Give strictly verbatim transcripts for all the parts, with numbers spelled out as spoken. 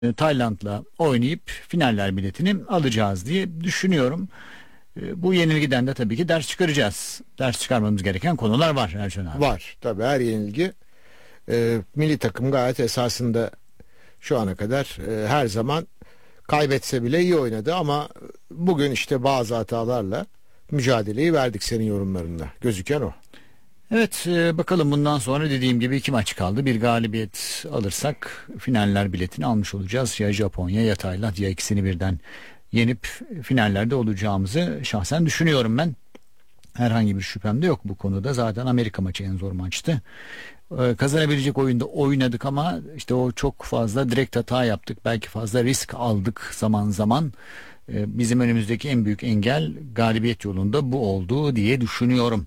e, Tayland'la oynayıp finaller biletini alacağız diye düşünüyorum. E, bu yenilgiden de tabii ki ders çıkaracağız. Ders çıkarmamız gereken konular var Ercan abi. Var tabii, her yenilgi. E, milli takım gayet esasında şu ana kadar e, her zaman kaybetse bile iyi oynadı ama bugün işte bazı hatalarla mücadeleyi verdik, senin yorumlarında gözüken o. Evet, e, bakalım bundan sonra dediğim gibi iki maç kaldı. Bir galibiyet alırsak finaller biletini almış olacağız. Ya Japonya ya Tayland, ya ikisini birden yenip finallerde olacağımızı şahsen düşünüyorum ben. Herhangi bir şüphem de yok bu konuda. Zaten Amerika maçı en zor maçtı. Ee, kazanabilecek oyunda oynadık ama işte o çok fazla direkt hata yaptık. Belki fazla risk aldık zaman zaman. Ee, bizim önümüzdeki en büyük engel galibiyet yolunda bu oldu diye düşünüyorum.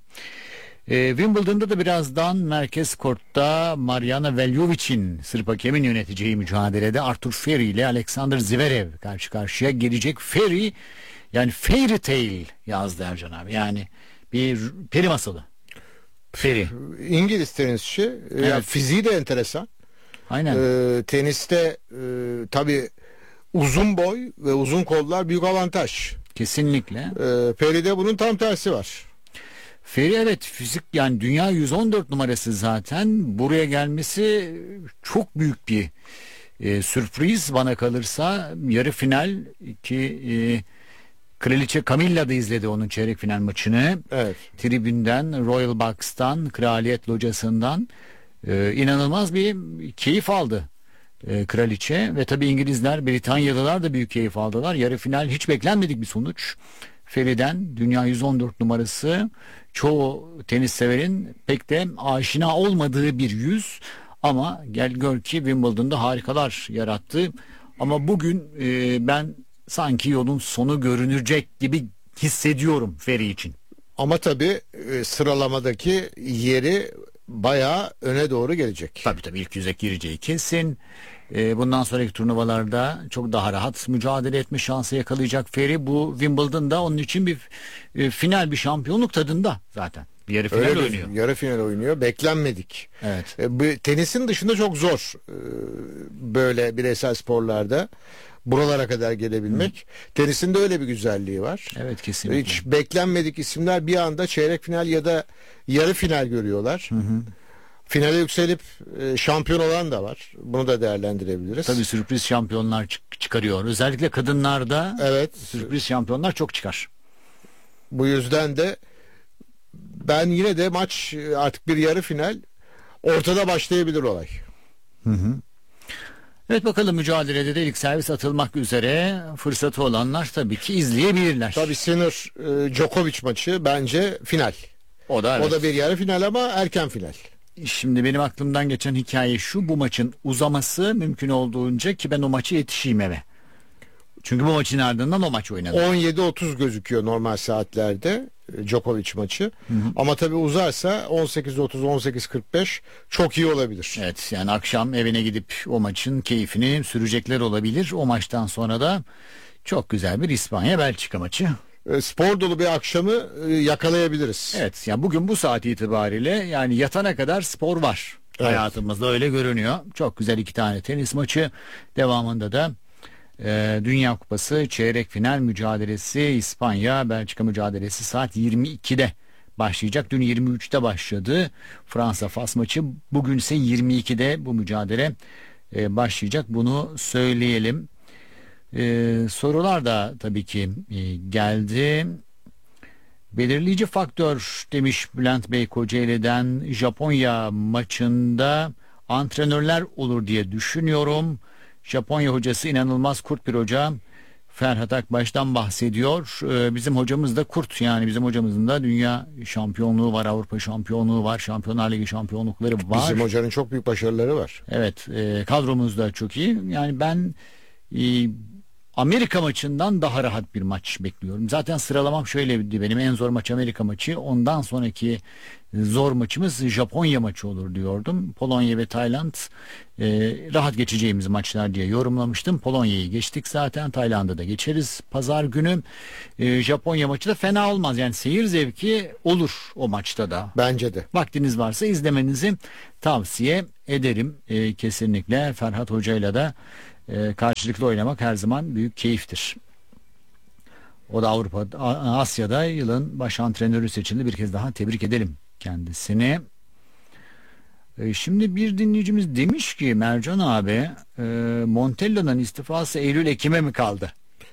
Ee, Wimbledon'da da birazdan merkez kortta Mariana Veljovic'in Sırp hakemin yöneteceği mücadelede Arthur Feri ile Alexander Zverev karşı karşıya gelecek. Feri yani fairy tale yazdı Ercan abi. Yani bir peri masalı. Feri. İngiliz tenisçi. Evet. Yani fiziği de enteresan. Aynen. Ee, teniste e, tabii uzun boy ve uzun kollar büyük avantaj. Kesinlikle. Ee, Feri'de bunun tam tersi var. Feri evet fizik, yani dünya yüz on dört numarası zaten, buraya gelmesi çok büyük bir e, sürpriz bana kalırsa. Yarı final ki e, Kraliçe Camilla da izledi onun çeyrek final maçını. Evet. Tribünden, Royal Box'tan, Kraliyet Locası'ndan e, inanılmaz bir keyif aldı e, kraliçe ve tabii İngilizler, Britanyalılar da büyük keyif aldılar. Yarı final hiç beklenmedik bir sonuç. Feri'den, dünya yüz on dört numarası, çoğu tenis severin pek de aşina olmadığı bir yüz, ama gel gör ki Wimbledon'da harikalar yarattı. Ama bugün e, ben sanki yolun sonu görünecek gibi hissediyorum Feri için. Ama tabii e, sıralamadaki yeri bayağı öne doğru gelecek. Tabii tabii ilk yüze gireceği kesin. E, bundan sonraki turnuvalarda çok daha rahat mücadele etme şansı yakalayacak Feri. Bu Wimbledon'da onun için bir e, final, bir şampiyonluk tadında zaten. Bir yarı final Öyle oynuyor. Bir, yarı final oynuyor. Beklenmedik. Evet. E, bu, tenisin dışında çok zor e, böyle bireysel sporlarda buralara kadar gelebilmek. Hı. Tenisin de öyle bir güzelliği var. Evet, kesinlikle. Hiç beklenmedik isimler bir anda çeyrek final ya da yarı final görüyorlar. Hı hı. Finale yükselip e, şampiyon olan da var. Bunu da değerlendirebiliriz. Tabii sürpriz şampiyonlar çık- çıkarıyor. Özellikle kadınlarda evet, sürpriz şampiyonlar çok çıkar. Bu yüzden de ben yine de maç artık bir yarı final, ortada başlayabilir olay. Hı hı. Evet, bakalım mücadelede de ilk servis atılmak üzere, fırsatı olanlar tabii ki izleyebilirler. Tabii Sinner e, Djokovic maçı bence final. O da evet. O da bir yarı final ama erken final. Şimdi benim aklımdan geçen hikaye şu: bu maçın uzaması mümkün olduğunca, ki ben o maçı yetişeyim eve. Çünkü bu maçın ardından o maç oynadı. on yedi otuz gözüküyor normal saatlerde Djokovic maçı. Hı hı. Ama tabii uzarsa on sekiz otuz on sekiz kırk beş çok iyi olabilir. Evet, yani akşam evine gidip o maçın keyfini sürecekler olabilir. O maçtan sonra da çok güzel bir İspanya Belçika maçı. Spor dolu bir akşamı yakalayabiliriz. Evet, yani bugün bu saat itibariyle yani yatana kadar spor var. Evet. Hayatımızda öyle görünüyor. Çok güzel iki tane tenis maçı. Devamında da e, Dünya Kupası çeyrek final mücadelesi, İspanya Belçika mücadelesi saat yirmi ikide başlayacak. Dün yirmi üçte başladı Fransa Fas maçı. Bugün ise yirmi ikide bu mücadele e, başlayacak. Bunu söyleyelim. Ee, sorular da tabii ki e, geldi. Belirleyici faktör demiş Bülent Bey Kocaeli'den. Japonya maçında antrenörler olur diye düşünüyorum. Japonya hocası inanılmaz kurt bir hoca. Ferhat Akbaş'tan bahsediyor. Ee, bizim hocamız da kurt, yani bizim hocamızın da dünya şampiyonluğu var, Avrupa şampiyonluğu var, Şampiyonlar Ligi şampiyonlukları var. Bizim hocanın çok büyük başarıları var. Evet, e, kadromuz da çok iyi. Yani ben e, Amerika maçından daha rahat bir maç bekliyorum. Zaten sıralamam şöyleydi benim: en zor maç Amerika maçı, ondan sonraki zor maçımız Japonya maçı olur diyordum. Polonya ve Tayland e, rahat geçeceğimiz maçlar diye yorumlamıştım. Polonya'yı geçtik zaten, Tayland'ı da geçeriz pazar günü. E, Japonya maçı da fena olmaz, yani seyir zevki olur o maçta da. Bence de. Vaktiniz varsa izlemenizi tavsiye ederim. E, kesinlikle Ferhat Hoca'yla da e, karşılıklı oynamak her zaman büyük keyiftir. O da Avrupa, Asya'da yılın baş antrenörü seçildi. Bir kez daha tebrik edelim kendisini. E, şimdi bir dinleyicimiz demiş ki Mercan abi, e, Montella'nın istifası Eylül-Ekim'e mi kaldı?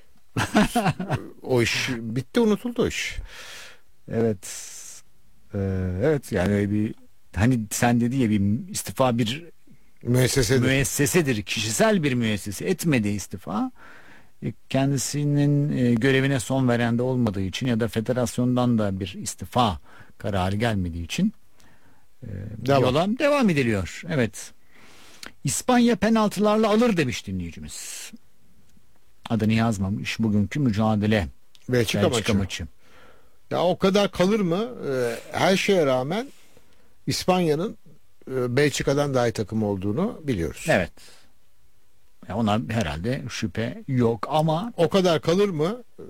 O iş bitti, unutuldu o iş. Evet. Ee, evet yani öyle bir, hani sen dedi ya, bir istifa bir Müessesedir. müessesedir. Kişisel bir müessese etmedi istifa. E, Kendisinin e, görevine son veren de olmadığı için ya da federasyondan da bir istifa kararı gelmediği için e, Devam. yola devam ediliyor. Evet. İspanya penaltılarla alır demiş dinleyicimiz. Adını yazmamış. Bugünkü mücadele. Belçika, Belçika maçı. maçı. Ya o kadar kalır mı? Ee, her şeye rağmen İspanya'nın e, Belçika'dan daha iyi takım olduğunu biliyoruz. Evet. Ya ona herhalde şüphe yok ama O kadar kalır mı? Ee,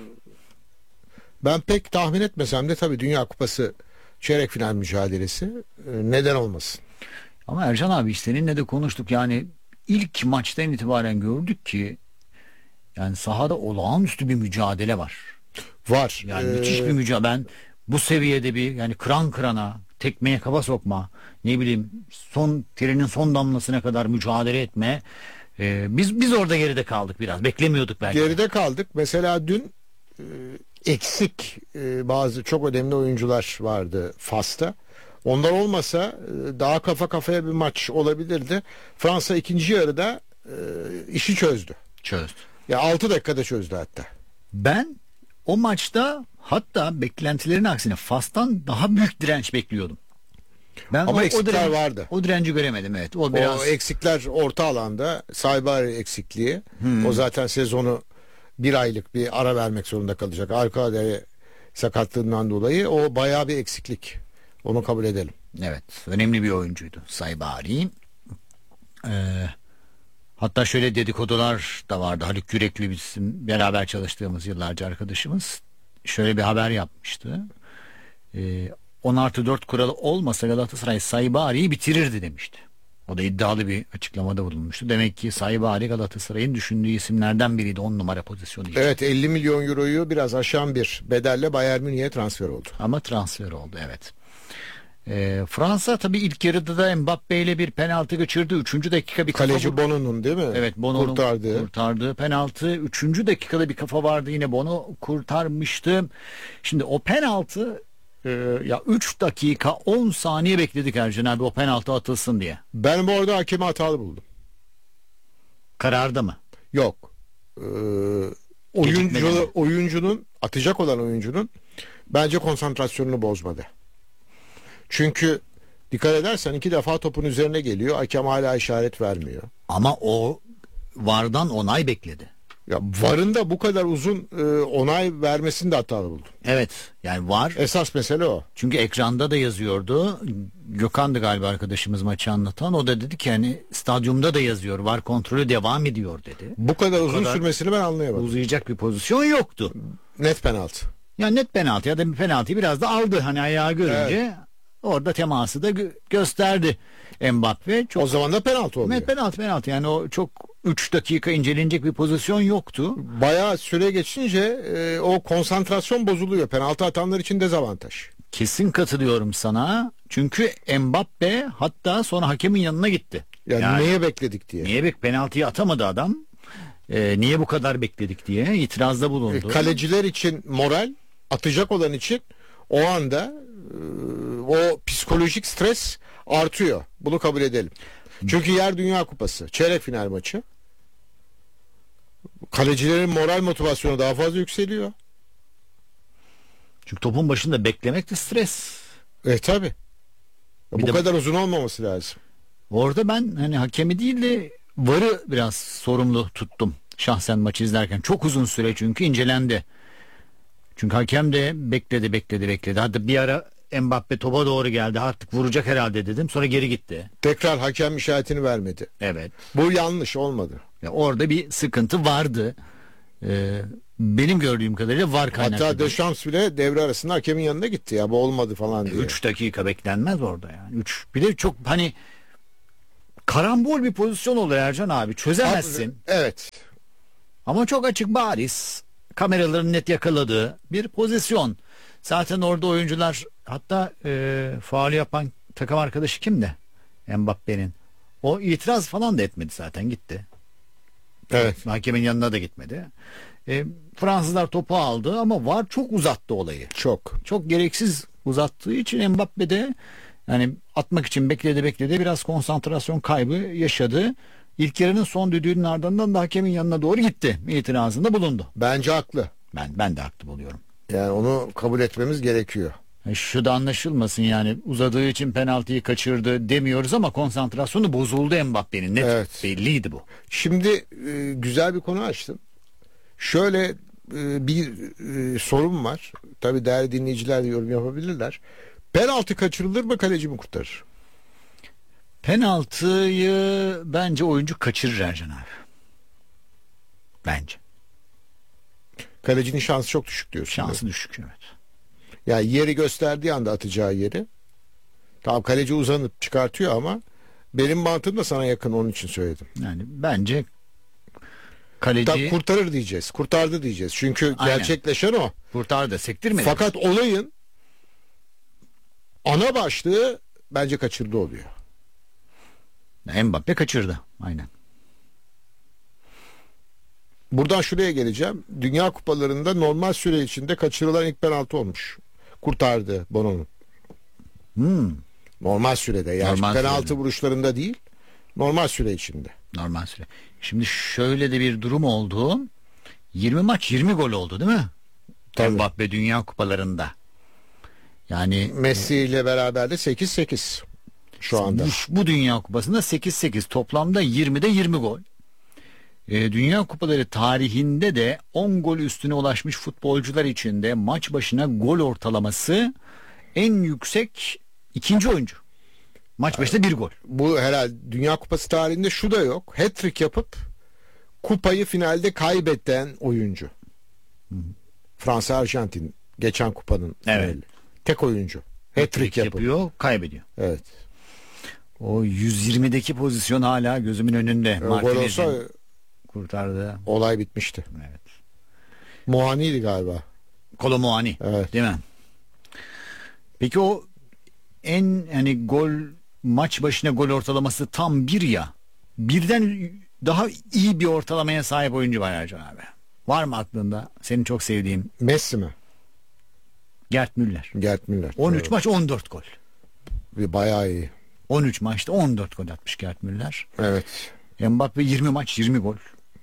ben pek tahmin etmesem de tabii Dünya Kupası çeyrek final mücadelesi e, neden olmasın? ama Ercan abi, işte seninle de konuştuk, yani ilk maçtan itibaren gördük ki yani sahada olağanüstü bir mücadele var. Var. Yani Ee, müthiş bir mücadele. Ben bu seviyede bir, yani kıran kırana, tekmeye kafa sokma, ne bileyim son terinin son damlasına kadar mücadele etme. Ee, biz biz orada geride kaldık biraz. Beklemiyorduk belki. Geride kaldık. Mesela dün e, eksik e, bazı çok önemli oyuncular vardı Fas'ta. Onlar olmasa e, daha kafa kafaya bir maç olabilirdi. Fransa ikinci yarıda e, işi çözdü. Çözdü. Ya altı dakikada çözdü hatta. Ben o maçta hatta beklentilerin aksine Fas'tan daha büyük direnç bekliyordum. Ben Ama o, eksikler o direnci, vardı. O direnci göremedim, evet. O biraz O eksikler orta alanda, Saibari eksikliği. Hmm. O zaten sezonu bir aylık bir ara vermek zorunda kalacak. Arka dere sakatlığından dolayı o bayağı bir eksiklik. Onu kabul edelim. evet, önemli bir oyuncuydu Saibari. Ee, hatta şöyle dedikodular da vardı. Haluk Yürekli, bizim beraber çalıştığımız yıllarca arkadaşımız, şöyle bir haber yapmıştı. Ee, on artı dört kuralı olmasa Galatasaray Saibari'yi bitirirdi demişti. O da iddialı bir açıklamada bulunmuştu. Demek ki Saibari Galatasaray'ın düşündüğü isimlerden biriydi on numara pozisyonu için. Evet, elli milyon euroyu biraz aşan bir bedelle Bayern Münih'e transfer oldu. Ama transfer oldu, evet. Ee, Fransa tabii ilk yarıda da Mbappe ile bir penaltı kaçırdı. Üçüncü dakika bir kafa Kaleci vur- Bono'nun değil mi? Evet, Bono'nun kurtardığı. kurtardığı penaltı. Üçüncü dakikada bir kafa vardı, yine Bono kurtarmıştı. Şimdi o penaltı, e, ya üç dakika on saniye bekledik Ercan abi o penaltı atılsın diye. Ben bu arada hakemi hatalı buldum. Kararda mı? Yok. Ee, Gecikmedi mi? oyuncu, oyuncunun atacak olan oyuncunun bence konsantrasyonunu bozmadı. Çünkü dikkat edersen iki defa topun üzerine geliyor. Hakem hala işaret vermiyor. Ama o vardan onay bekledi. Ya varın da bu kadar uzun e, onay vermesini de hatalı buldum. Evet, yani var. Esas mesele o. Çünkü ekranda da yazıyordu. Gökhan'dı galiba arkadaşımız maçı anlatan. O da dedi ki hani stadyumda da yazıyor. VAR kontrolü devam ediyor dedi. Bu kadar uzun kadar sürmesini ben anlayamadım. Uzayacak bir pozisyon yoktu. Net penaltı. Yani net penaltı ya da bir penaltıyı biraz da aldı. Hani ayağı görünce orada teması da gö- gösterdi Mbappe. Çok O zaman da penaltı oluyor. net penaltı penaltı. Yani o çok üç dakika incelenecek bir pozisyon yoktu. Bayağı süre geçince e, o konsantrasyon bozuluyor. Penaltı atanlar için dezavantaj. Kesin katılıyorum sana. Çünkü Mbappe hatta sonra hakemin yanına gitti. Yani, Yani neye bekledik diye. niye bek penaltıyı atamadı adam? Ee, niye bu kadar bekledik diye itirazda E, bulundu. kaleciler için moral, atacak olan için o anda e, o psikolojik stres artıyor. Bunu kabul edelim. Çünkü yer Dünya Kupası, çeyrek final maçı. Kalecilerin moral motivasyonu daha fazla yükseliyor. Çünkü topun başında beklemek de stres. E tabi. Bir Bu de- kadar uzun olmaması lazım. Orada ben hani hakemi değil de VAR'ı biraz sorumlu tuttum şahsen maçı izlerken. Çok uzun süre çünkü incelendi. Çünkü hakem de bekledi bekledi bekledi. Hatta bir ara Mbappe topa doğru geldi, artık vuracak herhalde dedim. Sonra geri gitti. Tekrar hakem işaretini vermedi. Evet. Bu yanlış olmadı. Ya orada bir sıkıntı vardı. Ee, benim gördüğüm kadarıyla VAR kaynaklı. Hatta Deschamps bile devre arasında hakemin yanına gitti ya, bu olmadı falan diye. üç dakika beklenmez orada yani. üç bir de çok hani karambol bir pozisyon olur Ercan abi. Çözemezsin. Evet. Ama çok açık, bariz. Kameraların net yakaladığı bir pozisyon. Zaten orada oyuncular, hatta e, faul yapan takım arkadaşı kimdi? Mbappe'nin. O itiraz falan da etmedi, zaten gitti. Evet. Hakemin yanına da gitmedi. E, Fransızlar topu aldı ama V A R çok uzattı olayı. Çok. Çok gereksiz uzattığı için Mbappe de yani atmak için bekledi bekledi biraz konsantrasyon kaybı yaşadı. İlk yarının son düdüğünün ardından da hakemin yanına doğru gitti. İtirazında bulundu. Bence haklı. Ben ben de haklı buluyorum. Yani onu kabul etmemiz gerekiyor. Yani şu da anlaşılmasın, yani uzadığı için penaltıyı kaçırdı demiyoruz ama konsantrasyonu bozuldu Mbappe'nin. Net, Evet. belliydi bu. Şimdi e, güzel bir konu açtın. Şöyle e, bir e, sorun var. Tabii değerli dinleyiciler de yorum yapabilirler. Penaltı kaçırılır mı, kaleci mi kurtarır? Penaltıyı bence oyuncu kaçırır Ercan abi. Bence. Kalecinin şansı çok düşük diyorsun. Şansı düşük, evet. Yani yeri gösterdiği anda atacağı yeri. Tamam, kaleci uzanıp çıkartıyor ama benim mantığım da sana yakın, onun için söyledim. Yani bence kaleci Tabii kurtarır diyeceğiz. Kurtardı diyeceğiz. Çünkü Aynen. gerçekleşen o. kurtardı, sektirmedi. Fakat olayın ana başlığı bence kaçırdı oluyor. Mbappe kaçırdı. Aynen. Buradan şuraya geleceğim. Dünya kupalarında normal süre içinde kaçırılan ilk penaltı olmuş. Kurtardı Bono'nun. Hmm, Normal sürede, yani Normal penaltı sürede. vuruşlarında değil. Normal süre içinde. normal süre. Şimdi şöyle de bir durum oldu. yirmi maç yirmi gol oldu değil mi? Tabii. Mbappe Dünya Kupalarında. Yani Messi ile beraber de sekiz sekiz şu anda. bu, bu Dünya Kupası'nda sekiz sekiz, toplamda yirmide yirmi gol. Ee, Dünya Kupaları tarihinde de on gol üstüne ulaşmış futbolcular içinde maç başına gol ortalaması en yüksek ikinci oyuncu. Maç başına bir gol. Bu herhalde Dünya Kupası tarihinde şu da yok. Hat-trick yapıp kupayı finalde kaybeden oyuncu. Fransa Arjantin geçen kupanın Evet. finali. Tek oyuncu. Hat-trick yapıp. yapıyor, kaybediyor. Evet. O yüz yirmideki pozisyon hala gözümün önünde. O gol olsa Martinez'in kurtardı. olay bitmişti. Evet. Muhani'ydi galiba. Kolomuani. Evet. Değil mi? Peki o en hani gol, maç başına gol ortalaması tam bir ya. Birden daha iyi bir ortalamaya sahip oyuncu var Ercan abi. Var mı aklında senin çok sevdiğin? Messi mi? Gerd Müller. Gerd Müller. on üç Evet. maç on dört gol. Bir bayağı iyi. on üç maçta on dört gol atmış Gerd Müller. Evet. Mbappe yirmi maç yirmi gol.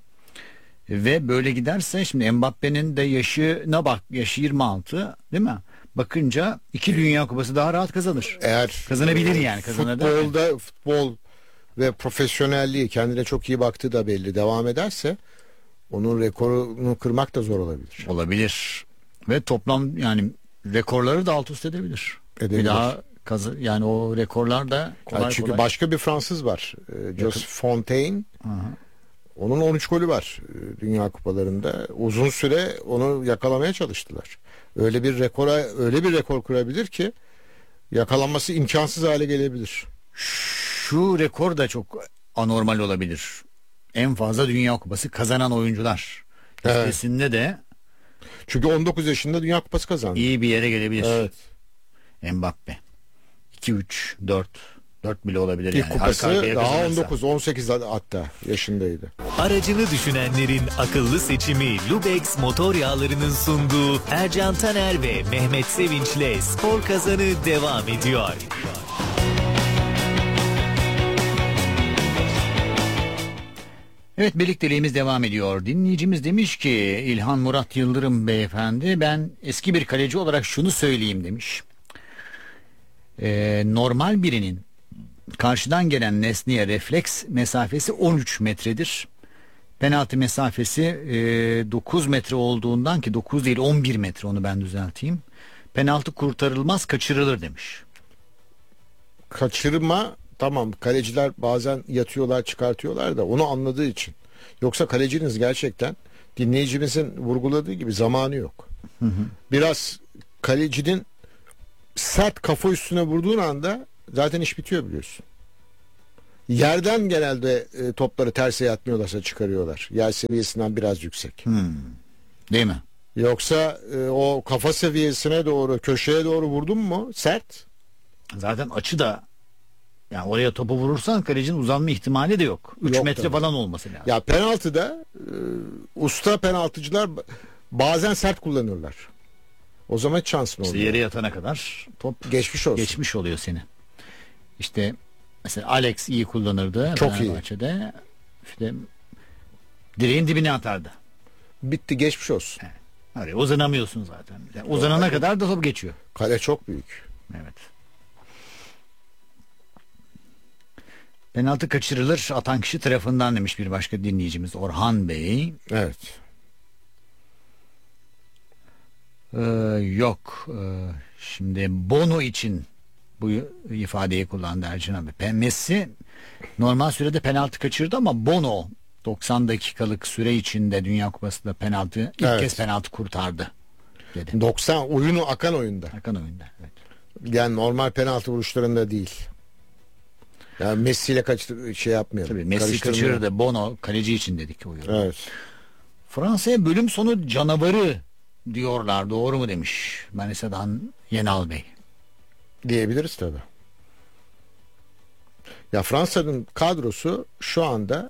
Ve böyle giderse şimdi Mbappe'nin de yaşına bak, yaşı yirmi altı değil mi? Bakınca iki Dünya Kupası daha rahat kazanır. Eğer Kazanabilir yani, kazanır. futbolda futbol ve profesyonelliği, kendine çok iyi baktığı da belli, devam ederse onun rekorunu kırmak da zor olabilir. Olabilir. Ve toplam yani rekorları da alt üst edebilir. Edebilir. Bir daha kazı, yani o rekorlar da kolay Yani çünkü kolay. başka bir Fransız var. Ee, Jos Fontaine. Aha. Onun on üç golü var e, Dünya Kupalarında. Uzun süre onu yakalamaya çalıştılar. Öyle bir rekora, öyle bir rekor kurabilir ki yakalanması imkansız hale gelebilir. Şu rekor da çok anormal olabilir. En fazla Dünya Kupası kazanan oyuncular Evet. listesinde de Çünkü on dokuz yaşında Dünya Kupası kazandı. iyi bir yere gelebilir. Evet. Mbappe. iki üç dört dört bile olabilir İlk yani. kupası Arka arkaya daha on kazanırsa. dokuz on sekiz hatta yaşındaydı. Aracını düşünenlerin akıllı seçimi Lubex motor yağlarının sunduğu Ercan Taner ve Mehmet Sevinç'le Spor Kazanı devam ediyor. Evet, birlikteliğimiz devam ediyor. Dinleyicimiz demiş ki İlhan Murat Yıldırım beyefendi, ben eski bir kaleci olarak şunu söyleyeyim demiş. Ee, normal birinin karşıdan gelen nesneye refleks mesafesi on üç metredir. Penaltı mesafesi e, dokuz metre olduğundan, ki dokuz değil on bir metre, onu ben düzelteyim. Penaltı kurtarılmaz, kaçırılır demiş. Kaçırma, tamam, kaleciler bazen yatıyorlar çıkartıyorlar da onu anladığı için. Yoksa kaleciniz gerçekten dinleyicimizin vurguladığı gibi zamanı yok. Hı hı. Biraz kalecinin sert kafa üstüne vurduğun anda zaten iş bitiyor, biliyorsun. Yerden genelde e, topları terse yatmıyorlarsa çıkarıyorlar. Yer seviyesinden biraz yüksek. Hmm. Değil mi? Yoksa e, o kafa seviyesine doğru, köşeye doğru vurdun mu sert. Zaten açı da, yani oraya topu vurursan kalecinin uzanma ihtimali de yok. üç Yok metre tabii. falan olması lazım. Ya penaltıda e, usta penaltıcılar bazen sert kullanırlar. O zaman hiç şansın İşte oluyor. yere yatana kadar top Geçmiş olsun. geçmiş oluyor seni. İşte mesela Alex iyi kullanırdı. Çok iyi. Fenerbahçe'de. İşte direğin dibine atardı. Bitti, geçmiş olsun. Oraya uzanamıyorsun zaten. Yani uzanana kadar da top geçiyor. Kale çok büyük. Evet. Penaltı kaçırılır atan kişi tarafından demiş bir başka dinleyicimiz Orhan Bey. Evet. Ee, yok. Ee, şimdi Bono için bu ifadeyi kullandı Ercan abi. Pe- Messi normal sürede penaltı kaçırdı ama Bono doksan dakikalık süre içinde Dünya Kupası'nda penaltı ilk Evet. kez penaltı kurtardı dedi. doksan oyunu akan oyunda. Hakan oyunda. Evet. Yani normal penaltı vuruşlarında değil. Yani Messi ile kaçtı şey yapmayalım. Tabii Messi Karıştırmayalım. kaçırdı. Bono kaleci için dedik o yorum. Evet. Fransa'ya bölüm sonu canavarı diyorlar. Doğru mu demiş Manisa'dan Yenal Bey. Diyebiliriz tabii. Ya Fransa'nın kadrosu şu anda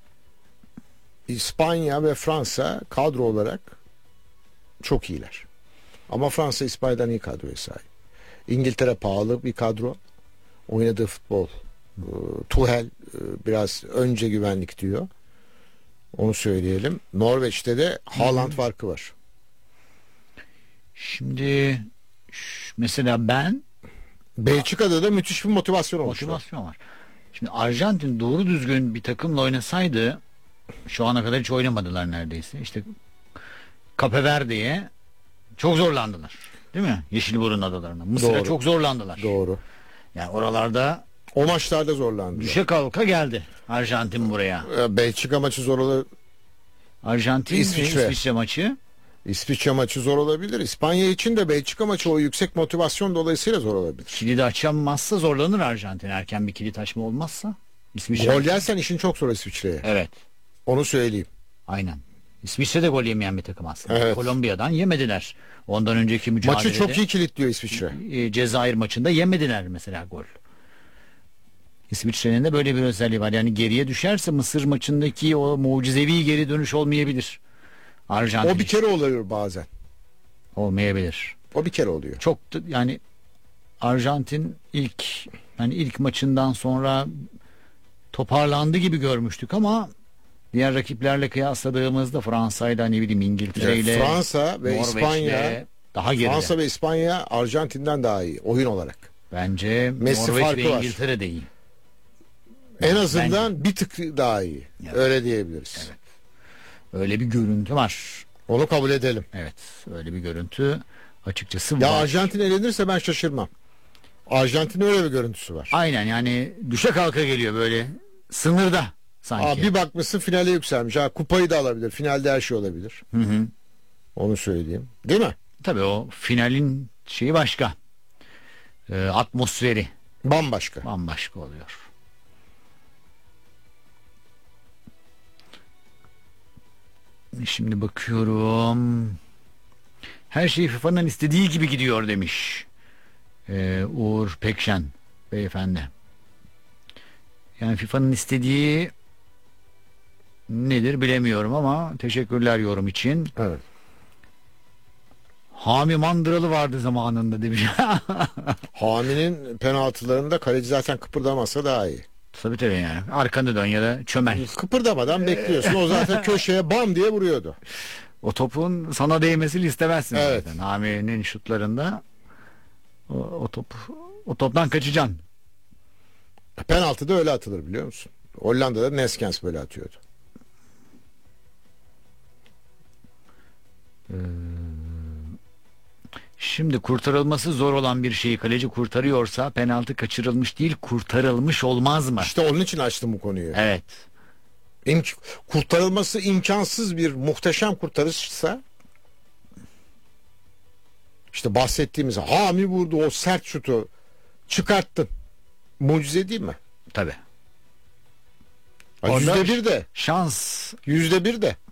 İspanya ve Fransa kadro olarak çok iyiler. Ama Fransa İspanya'dan iyi kadroya sahip. İngiltere pahalı bir kadro. Oynadığı futbol. e, Tuchel e, biraz önce güvenlik diyor. Onu söyleyelim. Norveç'te de Haaland farkı var. Şimdi ş- mesela ben Belçika'da da müthiş bir motivasyon olmuş. motivasyon var. Şimdi Arjantin doğru düzgün bir takımla oynasaydı şu ana kadar hiç oynamadılar neredeyse. İşte Cape Verde'ye çok zorlandılar. Değil mi? Yeşilburun adalarına. Mısır'a Doğru. çok zorlandılar. Doğru. Yani oralarda O maçlarda zorlandı. düşe kalka geldi Arjantin buraya. Belçika maçı zor olabilir. Arjantin İsviçre. ve İsviçre maçı. İsviçre maçı zor olabilir. İspanya için de Belçika maçı o yüksek motivasyon dolayısıyla zor olabilir. Kilidi açamazsa zorlanır Arjantin. Erken bir kilit açma olmazsa. İsviçre. Gol yersen işin çok zor İsviçre'ye. Evet. Onu söyleyeyim. Aynen. İsviçre de gol yemeyen bir takım aslında. Evet. Kolombiya'dan yemediler. Ondan önceki mücadelede. Maçı çok iyi kilitliyor İsviçre. e, Cezayir maçında yemediler mesela gol. İsviçre'nin de böyle bir özelliği var. Yani geriye düşerse Mısır maçındaki o mucizevi geri dönüş olmayabilir. Arjantin O bir kere oluyor bazen. olmayabilir. O bir kere oluyor. Çok da, yani Arjantin ilk yani ilk maçından sonra toparlandı gibi görmüştük ama diğer rakiplerle kıyasladığımızda Fransa'yla ne bileyim İngiltere'yle Fransa ve Norveç'le İspanya daha geride. Fransa ve İspanya Arjantin'den daha iyi oyun olarak. Bence Messi Norveç farkı ve var. İngiltere de iyi. En azından bir tık daha iyi. Evet. Öyle diyebiliriz. Evet. Öyle bir görüntü var. Onu kabul edelim. Evet, öyle bir görüntü açıkçası Ya var. Arjantin elenirse ben şaşırmam. Arjantin'in öyle bir görüntüsü var. Aynen, yani düşe kalka geliyor böyle sınırda sanki. Aa, bir bakmışsın finale yükselmiş. Ha, kupayı da alabilir. Finalde her şey olabilir. Hı hı. Onu söyleyeyim. Değil mi? Tabii o finalin şeyi başka. Ee, atmosferi Bambaşka. bambaşka oluyor. Şimdi bakıyorum. Her şey FIFA'nın istediği gibi gidiyor demiş. Ee, Uğur Pekşen beyefendi. Yani FIFA'nın istediği nedir bilemiyorum ama teşekkürler yorum için. Evet. Hami Mandıralı vardı zamanında demiş. Hami'nin penaltılarında kaleci zaten kıpırdamazsa daha iyi. Tabii tabii yani. Arkanı dön ya da çömel. Kıpırdamadan bekliyorsun. O zaten köşeye bam diye vuruyordu. O topun sana değmesini istemezsin Evet. zaten. Hami'nin şutlarında o, o top o toptan kaçacaksın. Penaltı da öyle atılır biliyor musun? Hollanda'da Neskens böyle atıyordu. Şimdi kurtarılması zor olan bir şeyi kaleci kurtarıyorsa penaltı kaçırılmış değil, kurtarılmış olmaz mı? İşte onun için açtım bu konuyu. Evet. İmk- kurtarılması imkansız bir muhteşem kurtarışsa, işte bahsettiğimiz Hami vurdu o sert şutu, çıkarttın. Mucize değil mi? Tabii. Ha, Orada Yüzde bir de. şans Yüzde bir de.